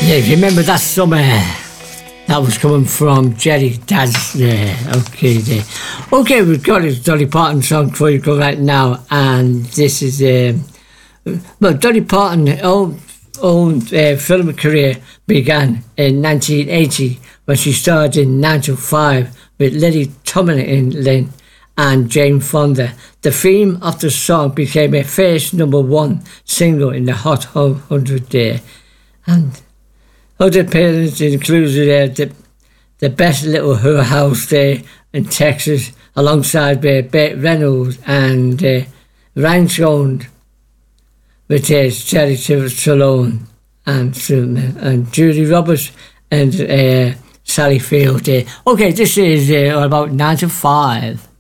Yeah, remember that summer? That was coming from Jerry Daz there. Okay, there. Okay, we've got a Dolly Parton song for you right now, and this is Dolly Parton's own film career began in 1980 when she starred in 9 to 5 with Lily Tomlin and Jane Fonda. The theme of the song became a first #1 single in the Hot 100 there, and other appearances included the Best Little Her House there in Texas, alongside Burt Reynolds and Rhinestone with Cherry Stallone and Julie Roberts and Sally Field there. Okay, this is all about 9 to 5.